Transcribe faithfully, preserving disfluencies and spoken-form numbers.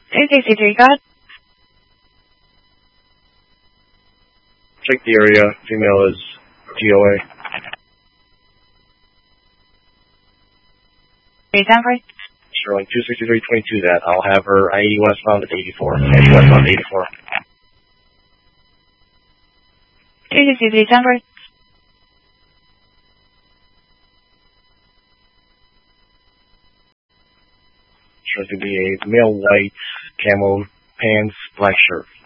two six three, go ahead. Check the area. Female is T O A. Three ten for Sterling two sixty-three twenty-two that. I'll have her I eighty westbound at eighty-four. eighty westbound at eighty-four. two sixty-three ten for Sure, to be a male white camo pants, black shirt.